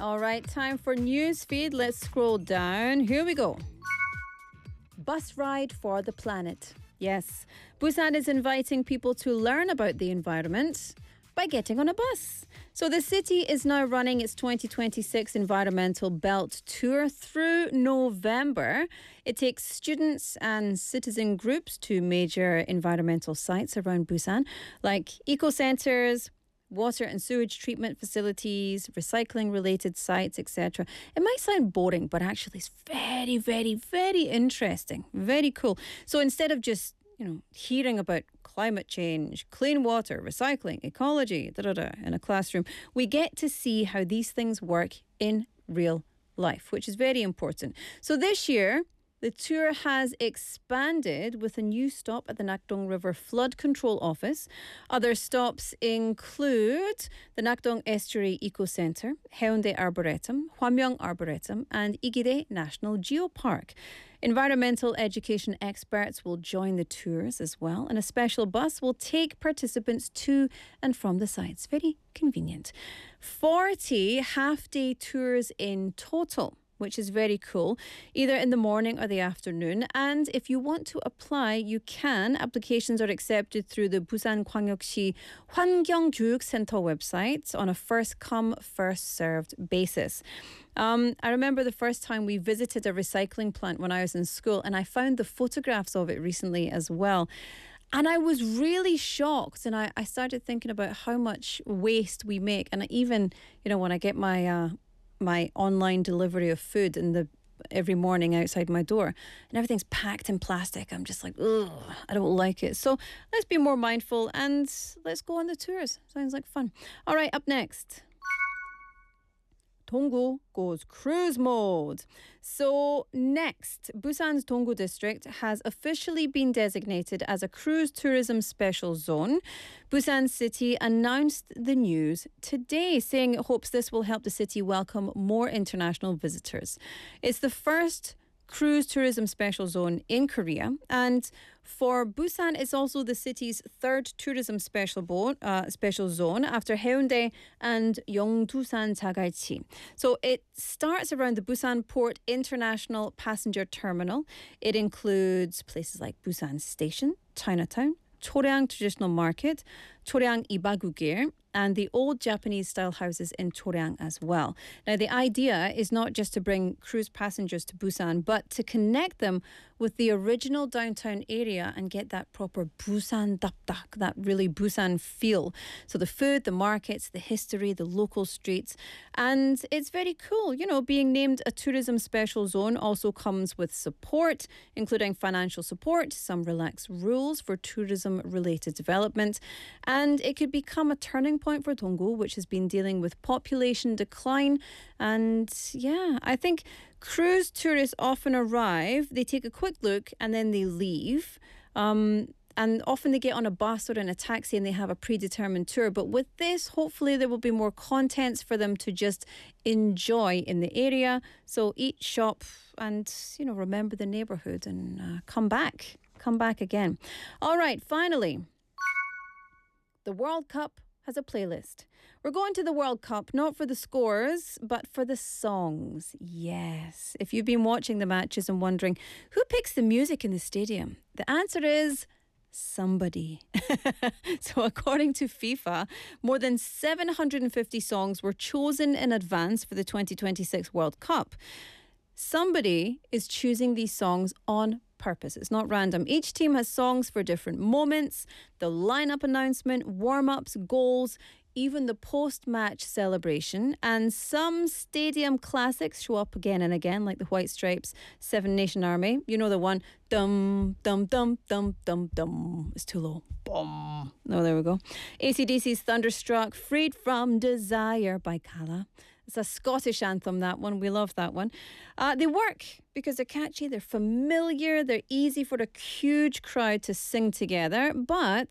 All right, time for newsfeed. Let's scroll down. Here we go. Bus ride for the planet. Yes, Busan is inviting people to learn about the environment by getting on a bus. So the city is now running its 2026 Environmental Belt Tour through November. It takes students and citizen groups to major environmental sites around Busan, like eco-centres, water and sewage treatment facilities, recycling-related sites, etc. It might sound boring, but actually it's very, very, very interesting. Very cool. So instead of just hearing about climate change, clean water, recycling, ecology, in a classroom, we get to see how these things work in real life, which is very important. So this year, the tour has expanded with a new stop at the Nakdong River Flood Control Office. Other stops include the Nakdong Estuary Eco Centre, Haeundae Arboretum, Hwamyeong Arboretum, and Igide National Geopark. Environmental education experts will join the tours as well, and a special bus will take participants to and from the sites. Very convenient. 40 half-day tours in total, which is very cool, either in the morning or the afternoon. And if you want to apply, you can. Applications are accepted through the Busan Gwangyok시 환경교육센터 website on a first-come, first-served basis. I remember the first time we visited a recycling plant when I was in school, and I found the photographs of it recently as well. And I was really shocked, and I started thinking about how much waste we make. And even, when I get my online delivery of food every morning outside my door, and everything's packed in plastic, I'm just like, ugh, I don't like it. So let's be more mindful and let's go on the tours. Sounds like fun. All right, up next. Donggu goes cruise mode. So next, Busan's Donggu district has officially been designated as a cruise tourism special zone. Busan City announced the news today, saying it hopes this will help the city welcome more international visitors. It's the first cruise tourism special zone in Korea, and for Busan, it's also the city's third tourism special zone after Haeundae and Yeongdusan Jagalchi. So it starts around the Busan Port International Passenger Terminal. It includes places like Busan Station, Chinatown, Choryang Traditional Market, Choryang Ibagugir, and the old Japanese-style houses in Choryang as well. Now, the idea is not just to bring cruise passengers to Busan, but to connect them with the original downtown area and get that proper Busan dapdak, that really Busan feel. So the food, the markets, the history, the local streets. And it's very cool. Being named a tourism special zone also comes with support, including financial support, some relaxed rules for tourism-related development. And it could become a turning point for Donggu, which has been dealing with population decline. And yeah, I think cruise tourists often arrive, they take a quick look and then they leave. And often they get on a bus or in a taxi and they have a predetermined tour. But with this, hopefully there will be more contents for them to just enjoy in the area. So eat, shop and, remember the neighbourhood and come back again. All right, finally, the World Cup has a playlist. We're going to the World Cup, not for the scores, but for the songs. Yes. If you've been watching the matches and wondering who picks the music in the stadium, the answer is somebody. So according to FIFA, more than 750 songs were chosen in advance for the 2026 World Cup. Somebody is choosing these songs on purpose. It's not random. Each team has songs for different moments, the lineup announcement, warm-ups, goals, even the post-match celebration. And some stadium classics show up again and again, like the White Stripes' Seven Nation Army. You know the one, dum, dum, dum, dum, dum, dum. It's too low. Boom. Oh, there we go. AC/DC's Thunderstruck, Freed from Desire by Kala. It's a Scottish anthem, that one. We love that one. They work because they're catchy, they're familiar, they're easy for a huge crowd to sing together. But